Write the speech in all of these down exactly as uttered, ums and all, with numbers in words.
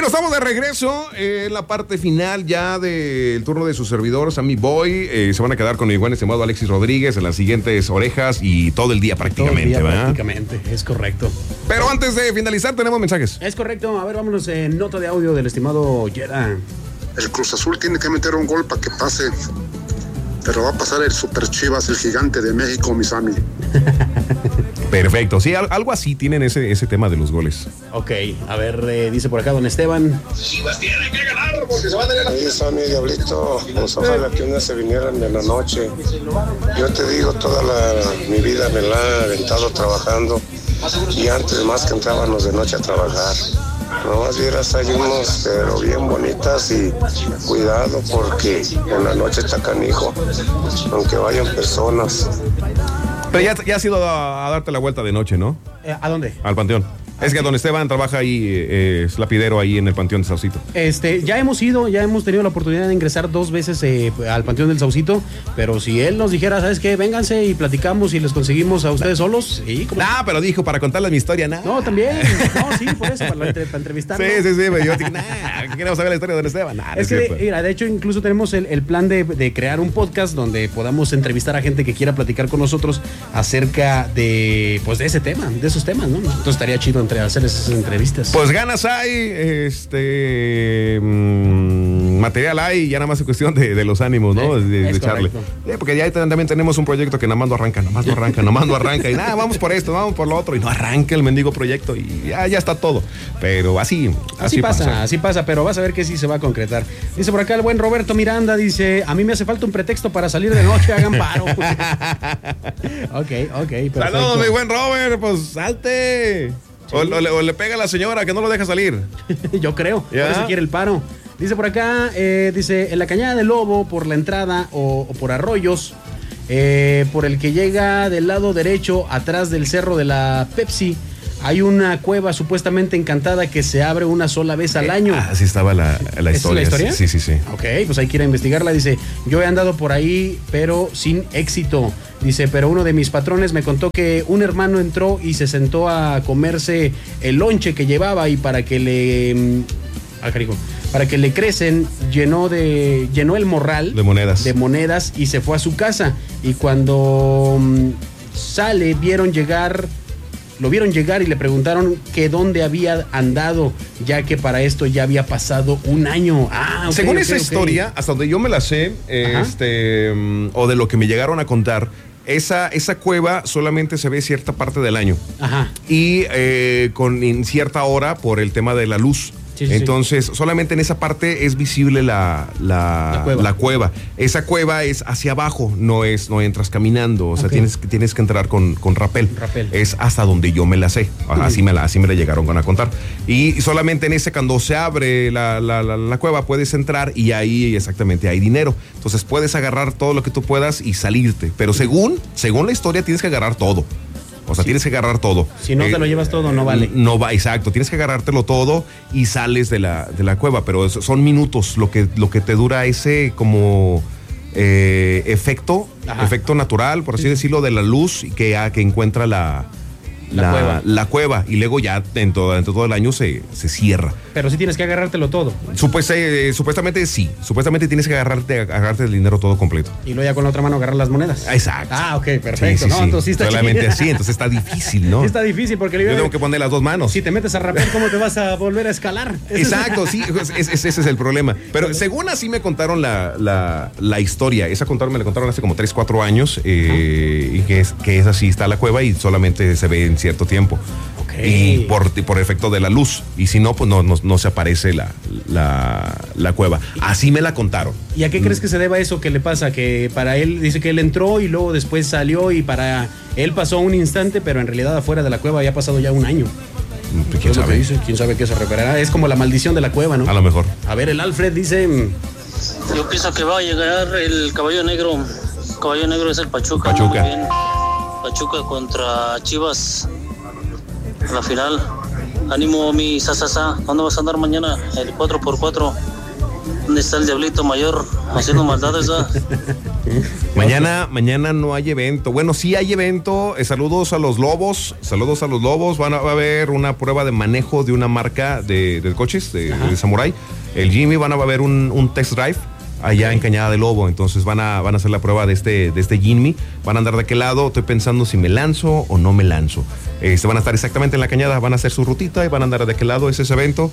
Bueno, estamos de regreso en la parte final ya del turno de su servidor, Sammy Boy. Eh, se van a quedar con mi buen estimado Alexis Rodríguez en las siguientes orejas y todo el día prácticamente. Todo el día ¿verdad? prácticamente, es correcto. Pero antes de finalizar, tenemos mensajes. Es correcto. A ver, vámonos en nota de audio del estimado Yera. El Cruz Azul tiene que meter un gol para que pase. Pero va a pasar el Super Chivas, el gigante de México, mi Sammy. Perfecto, sí, algo así tienen ese, ese tema de los goles. Ok, a ver, eh, dice por acá don Esteban. Chivas tiene que ganar porque se va a tener la... Sí, Sammy, Diablito, pues ojalá que unas se vinieran de la noche. Yo te digo, toda la, mi vida me la he aventado trabajando y antes más que entrábamos de noche a trabajar. Nomás vieras, hay unos, pero bien bonitas y cuidado porque en la noche está canijo, aunque vayan personas. Pero ya, ya has ido a, a darte la vuelta de noche, ¿no? Eh, ¿A dónde? Al Panteón. Es que don Esteban trabaja ahí, eh, es lapidero ahí en el Panteón de Saucito. Este, ya hemos ido, ya hemos tenido la oportunidad de ingresar dos veces eh, al Panteón del Saucito, pero si él nos dijera, ¿sabes qué? Vénganse y platicamos y les conseguimos a ustedes solos. Sí, ¿cómo? Nah, pero dijo, para contarles mi historia, nada. No, también. No, sí, por eso, para, para entrevistarlo. Sí, sí, sí, pero yo digo, nah, queremos saber la historia de don Esteban. Nah, es no que, es mira, de hecho, incluso tenemos el, el plan de, de crear un podcast donde podamos entrevistar a gente que quiera platicar con nosotros acerca de, pues, de ese tema, de esos temas, ¿no? Entonces estaría chido entre hacer esas entrevistas. Pues ganas hay, este mmm, material hay, ya nada más es cuestión de, de los ánimos, ¿no? Sí, de, de es echarle. Sí, porque ya también tenemos un proyecto que nada más no arranca, nada más no arranca, nada más no arranca. Y nada, vamos por esto, vamos por lo otro. Y no arranca el mendigo proyecto y ya, ya está todo. Pero así, así, así pasa, pasa, así pasa, pero vas a ver que sí se va a concretar. Dice por acá el buen Roberto Miranda, dice, a mí me hace falta un pretexto para salir de noche, hagan paro. Ok, ok, perfecto. Saludos, mi buen Robert, pues salte. Sí. O, o, le, o le pega a la señora que no lo deja salir. Yo creo, ¿ya? Por eso quiere el paro. Dice por acá, eh, dice, en la Cañada del Lobo, por la entrada o, o por arroyos, eh, por el que llega del lado derecho, atrás del cerro de la Pepsi, hay una cueva supuestamente encantada que se abre una sola vez al año. Ah, así estaba la, la historia. ¿Es la historia? Sí, sí, sí. Ok, pues hay que ir a investigarla. Dice, yo he andado por ahí, pero sin éxito. Dice, pero uno de mis patrones me contó que un hermano entró y se sentó a comerse el lonche que llevaba y para que le... Ah, carico, para que le crecen, llenó de llenó el morral de monedas. de monedas y se fue a su casa. Y cuando um, sale, vieron llegar... Lo vieron llegar y le preguntaron que dónde había andado, ya que para esto ya había pasado un año. Ah, okay, según okay, esa okay. historia, hasta donde yo me la sé, este, um, o de lo que me llegaron a contar, esa, esa cueva solamente se ve cierta parte del año. Ajá. Y eh, con en cierta hora por el tema de la luz. Sí, sí, Entonces, sí. solamente en esa parte es visible la, la, la, cueva. la cueva. Esa cueva es hacia abajo, no es, no entras caminando. O sea, okay. tienes, tienes que entrar con, con rapel. rapel. Es hasta donde yo me la sé. Así, uh-huh. me la, así me la llegaron a contar. Y solamente en ese, cuando se abre la, la, la, la cueva, puedes entrar y ahí exactamente hay dinero. Entonces, puedes agarrar todo lo que tú puedas y salirte. Pero según, según la historia, tienes que agarrar todo. O sea, sí. tienes que agarrar todo. Si no eh, te lo llevas todo, no vale. No va, exacto. Tienes que agarrártelo todo y sales de la, de la cueva. Pero son minutos lo que, lo que te dura ese como eh, efecto, Ajá. efecto natural, por así sí. decirlo, de la luz que, que encuentra la, la, la, cueva. la cueva. Y luego ya dentro, dentro de todo el año se, se cierra. Pero sí tienes que agarrártelo todo. Supuest, eh, supuestamente sí. Supuestamente tienes que agarrarte, agarrarte el dinero todo completo. Y luego ya con la otra mano agarrar las monedas. Exacto. Ah, ok, perfecto. Sí, sí, no, sí. Entonces sí está solamente chido. así, entonces está difícil, ¿no? Sí está difícil porque yo tengo que poner las dos manos. Si te metes a rapear, ¿cómo te vas a volver a escalar? Exacto, sí, ese, ese es el problema. Pero según así me contaron la, la, la historia, esa contaron, me la contaron hace como tres, cuatro años, eh, y que es, que es así, está la cueva y solamente se ve en cierto tiempo. Okay. Y por, por efecto de la luz. Y si no, pues no, no, no se aparece la, la, la cueva. Así me la contaron. ¿Y a qué mm. crees que se deba eso que le pasa? Que para él, dice que él entró y luego después salió y para él pasó un instante, pero en realidad afuera de la cueva había pasado ya un año. ¿Quién sabe? Dice? ¿Quién sabe qué se referirá? Es como la maldición de la cueva, ¿no? A lo mejor. A ver, el Alfred dice... Yo pienso que va a llegar el caballo negro. El caballo negro es el Pachuca. Pachuca. Pachuca contra Chivas. La final. Ánimo, mi Sasasa. ¿Dónde vas a andar mañana? El cuatro por cuatro. ¿Dónde está el diablito mayor haciendo maldades? ¿Ah? Mañana, mañana no hay evento. Bueno, sí hay evento. Eh, saludos a los lobos. Saludos a los lobos. Van a, va a haber una prueba de manejo de una marca de, de coches, de, de Samurai. El Jimmy, van a haber un, un test drive allá en Cañada de Lobo. Entonces van a, van a hacer la prueba de este, de este Jimmy. Van a andar de aquel lado. Estoy pensando si me lanzo o no me lanzo. Este, van a estar exactamente en la cañada. Van a hacer su rutita y van a andar de aquel lado. Ese es ese evento.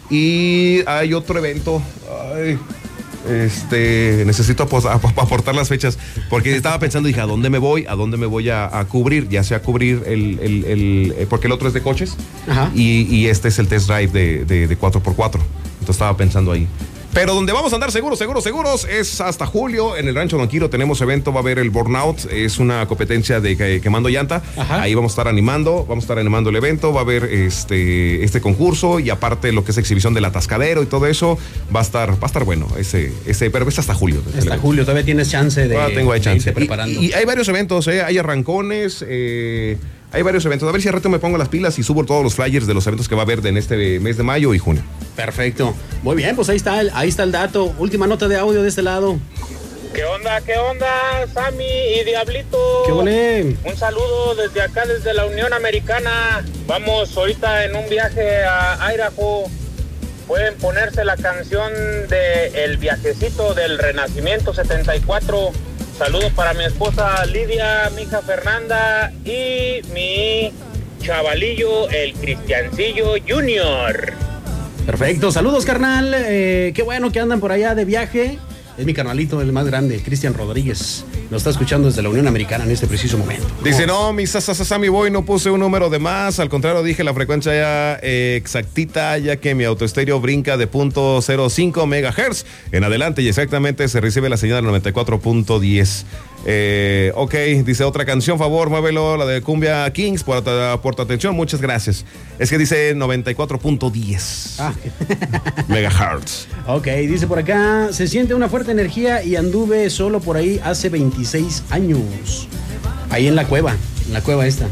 Y hay otro evento. Ay, este, necesito aportar las fechas. Porque estaba pensando, dije, ¿a dónde me voy? ¿A dónde me voy a, a cubrir? Ya sea cubrir el, el, el. Porque el otro es de coches. Ajá. Y, y este es el test drive de, de, de cuatro por cuatro. Entonces estaba pensando ahí. Pero donde vamos a andar seguros, seguros, seguros es hasta julio. En el Rancho Donquiro tenemos evento, va a haber el Burnout, es una competencia de que, quemando llanta. Ajá. Ahí vamos a estar animando, vamos a estar animando el evento, va a haber este, este concurso y aparte lo que es exhibición del atascadero y todo eso, va a estar, va a estar bueno ese, ese, pero es hasta julio. Hasta julio, todavía tienes chance de, ah, tengo ahí chance. de irte preparando. Y, y hay varios eventos, ¿eh? Hay arrancones, eh, hay varios eventos. A ver si al rato me pongo las pilas y subo todos los flyers de los eventos que va a haber en este mes de mayo y junio. Perfecto. Muy bien, pues ahí está, el, ahí está el dato. Última nota de audio de este lado. ¿Qué onda, qué onda, Sammy y Diablito? ¿Qué ole? Un saludo desde acá, desde la Unión Americana. Vamos ahorita en un viaje a Idaho. Pueden ponerse la canción de El Viajecito del Renacimiento setenta y cuatro. Saludos para mi esposa Lidia, mi hija Fernanda y mi chavalillo, el Cristiancillo Junior. Perfecto, saludos carnal, eh, qué bueno que andan por allá de viaje. Es mi carnalito, el más grande, Cristian Rodríguez. Nos está escuchando desde la Unión Americana en este preciso momento. Dice, no, mi Sasasami Boy, no puse un número de más. Al contrario, dije la frecuencia ya eh, exactita, ya que mi autoestéreo brinca de punto cero cinco megahertz en adelante y exactamente se recibe la señal noventa y cuatro punto diez. Eh, ok, dice otra canción, favor, muévelo, la de Cumbia Kings, por, por tu atención, muchas gracias. Es que dice noventa y cuatro punto diez ah. megahertz. Ok, dice por acá, se siente una fuerte energía y anduve solo por ahí hace veintiséis años. Ahí en la cueva, en la cueva esta.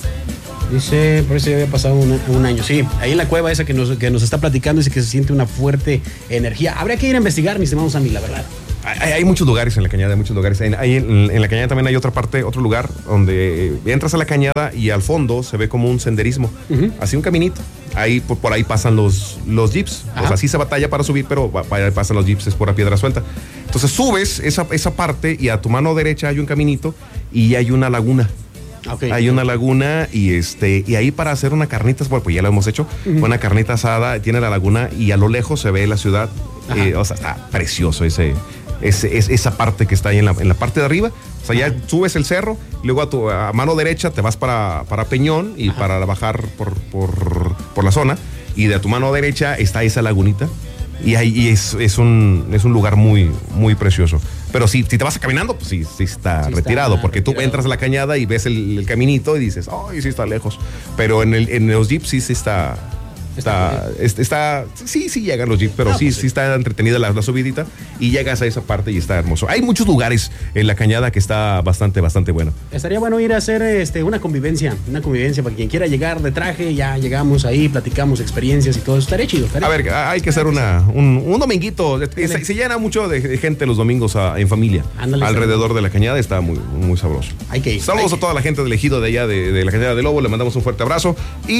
Dice, por eso ya había pasado un, un año. Sí, ahí en la cueva esa que nos, que nos está platicando, dice que se siente una fuerte energía. Habría que ir a investigar, mis hermanos, a mí, la verdad. Hay, hay muchos lugares en la cañada, hay muchos lugares. Hay, hay, en, en la cañada también hay otra parte, otro lugar donde entras a la cañada y al fondo se ve como un senderismo, uh-huh. así un caminito. Ahí por, por ahí pasan los, los jeeps. O sea, así se batalla para subir, pero pasan los jeeps, es por la piedra suelta. Entonces subes esa, esa parte y a tu mano derecha hay un caminito y hay una laguna. Okay. Hay una laguna y este y ahí para hacer una carnita, bueno, pues ya lo hemos hecho, uh-huh. una carnita asada, tiene la laguna y a lo lejos se ve la ciudad. Eh, o sea, está precioso ese, ese, ese, esa parte que está ahí en la, en la parte de arriba. O sea, ya uh-huh. subes el cerro, luego a tu a mano derecha te vas para, para Peñón y uh-huh. para bajar por, por, por la zona. Y de tu mano derecha está esa lagunita. Y ahí y es, es, un, es un lugar muy, muy precioso. Pero si, si te vas caminando, pues sí, sí está sí retirado, está porque retirado. Tú entras a la cañada y ves el, el caminito y dices, ay, sí está lejos. Pero en, el, en los jeeps sí, sí está... Está, está, está, sí, sí llegan los jeeps, pero no, sí, pues sí, sí está entretenida la, la subidita y llegas a esa parte y está hermoso. Hay muchos lugares en la cañada que está bastante, bastante bueno. Estaría bueno ir a hacer este, una convivencia, una convivencia para quien quiera llegar de traje, ya llegamos ahí, platicamos experiencias y todo eso. Estaría chido. Estaría a ver, hay que hacer una, un, un dominguito. Se, se llena mucho de, de gente los domingos a, en familia. Ándale, alrededor sí. de la cañada está muy, muy sabroso. Hay que ir. Saludos hay a toda que... la gente del ejido de allá, de, de la cañada de Lobo. Le mandamos un fuerte abrazo.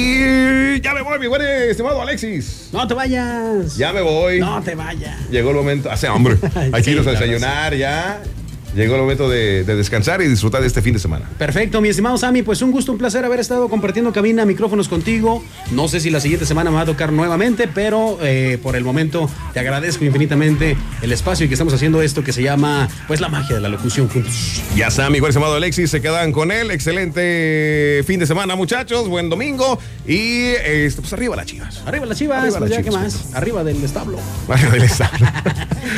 Y ya me voy, mi buen estimado Alexis. No te vayas. Ya me voy. No te vayas. Llegó el momento. Hace hambre. Hay que sí, irnos a desayunar sí. ya. Llegó el momento de, de descansar y disfrutar de este fin de semana. Perfecto, mi estimado Sammy. Pues un gusto, un placer haber estado compartiendo cabina, micrófonos contigo. No sé si la siguiente semana me va a tocar nuevamente, pero eh, por el momento te agradezco infinitamente el espacio y que estamos haciendo esto que se llama, pues, la magia de la locución juntos. Ya está, mi estimado Alexis. Se quedan con él. Excelente fin de semana, muchachos. Buen domingo. Y este, pues arriba las Chivas. Arriba las Chivas. Arriba, pues, las ya, chivas, ¿qué más? Arriba del establo. Arriba del establo.